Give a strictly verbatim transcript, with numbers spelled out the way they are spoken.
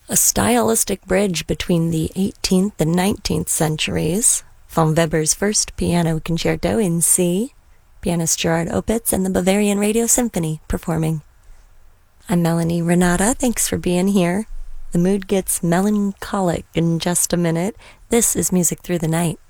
A stylistic bridge between the eighteenth and nineteenth centuries, von Weber's first piano concerto in C, pianist Gerard Opitz and the Bavarian Radio Symphony performing. I'm Melanie Renata, thanks for being here. The mood gets melancholic in just a minute. This is Music Through the Night.